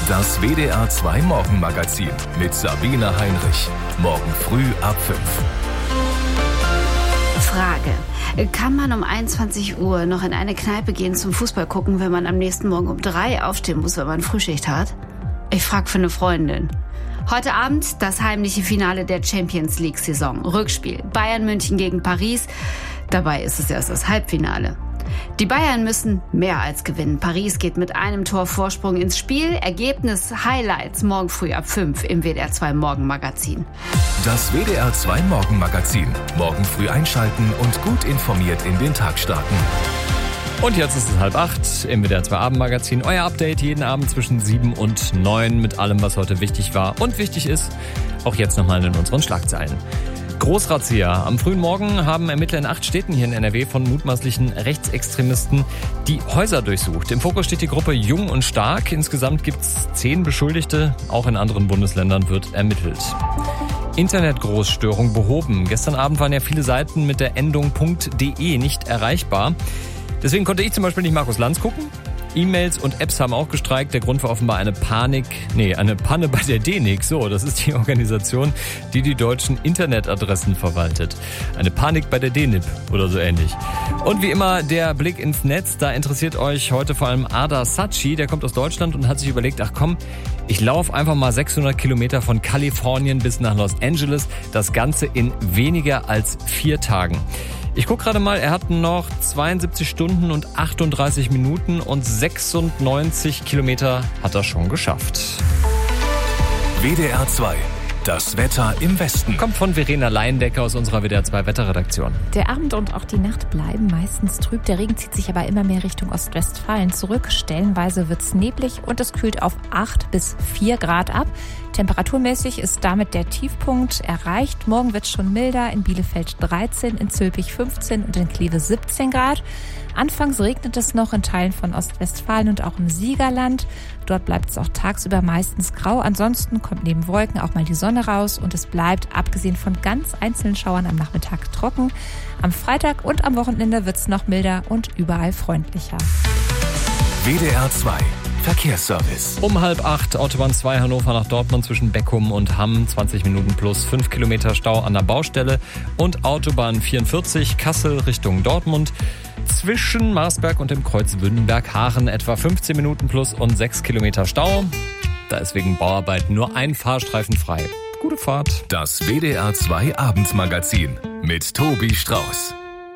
Das WDR 2 Morgenmagazin mit Sabine Heinrich. Morgen früh ab 5. Frage. Kann man um 21 Uhr noch in eine Kneipe gehen zum Fußball gucken, wenn man am nächsten Morgen um 3 aufstehen muss, wenn man Frühschicht hat? Ich frage für eine Freundin. Heute Abend das heimliche Finale der Champions League-Saison. Rückspiel. Bayern München gegen Paris. Dabei ist es erst das Halbfinale. Die Bayern müssen mehr als gewinnen. Paris geht mit einem Tor Vorsprung ins Spiel. Ergebnis, Highlights morgen früh ab 5 im WDR 2 Morgenmagazin. Das WDR 2 Morgenmagazin. Morgen früh einschalten und gut informiert in den Tag starten. Und jetzt ist es 7:30 im WDR 2 Abendmagazin. Euer Update jeden Abend zwischen 7 und 9 mit allem, was heute wichtig war und wichtig ist. Auch jetzt nochmal in unseren Schlagzeilen. Großrazzia. Am frühen Morgen haben Ermittler in 8 Städten hier in NRW von mutmaßlichen Rechtsextremisten die Häuser durchsucht. Im Fokus steht die Gruppe Jung und Stark. Insgesamt gibt es 10 Beschuldigte. Auch in anderen Bundesländern wird ermittelt. Internetgroßstörung behoben. Gestern Abend waren ja viele Seiten mit der Endung .de nicht erreichbar. Deswegen konnte ich zum Beispiel nicht Markus Lanz gucken. E-Mails und Apps haben auch gestreikt. Der Grund war offenbar eine Panne bei der DENIC. So, das ist die Organisation, die die deutschen Internetadressen verwaltet. Eine Panik bei der DENIP oder so ähnlich. Und wie immer der Blick ins Netz. Da interessiert euch heute vor allem Ada Sachi. Der kommt aus Deutschland und hat sich überlegt, ich laufe einfach mal 600 Kilometer von Kalifornien bis nach Los Angeles. Das Ganze in weniger als 4 Tagen. Ich gucke gerade mal, er hat noch 72 Stunden und 38 Minuten und 96 Kilometer hat er schon geschafft. WDR 2. Das Wetter im Westen. Kommt von Verena Leindecker aus unserer WDR 2 Wetterredaktion. Der Abend und auch die Nacht bleiben meistens trüb. Der Regen zieht sich aber immer mehr Richtung Ostwestfalen zurück. Stellenweise wird's neblig und es kühlt auf 8 bis 4 Grad ab. Temperaturmäßig ist damit der Tiefpunkt erreicht. Morgen wird's schon milder. In Bielefeld 13, in Zülpich 15 und in Kleve 17 Grad. Anfangs regnet es noch in Teilen von Ostwestfalen und auch im Siegerland. Dort bleibt es auch tagsüber meistens grau. Ansonsten kommt neben Wolken auch mal die Sonne raus und es bleibt, abgesehen von ganz einzelnen Schauern, am Nachmittag trocken. Am Freitag und am Wochenende wird es noch milder und überall freundlicher. WDR 2. Verkehrsservice. Um 7:30 Autobahn 2 Hannover nach Dortmund zwischen Beckum und Hamm. 20 Minuten plus 5 Kilometer Stau an der Baustelle. Und Autobahn 44 Kassel Richtung Dortmund. Zwischen Marsberg und dem Kreuz Wünnenberg-Haaren etwa 15 Minuten plus und 6 Kilometer Stau. Da ist wegen Bauarbeiten nur ein Fahrstreifen frei. Gute Fahrt. Das WDR 2 Abendmagazin mit Tobi Strauß.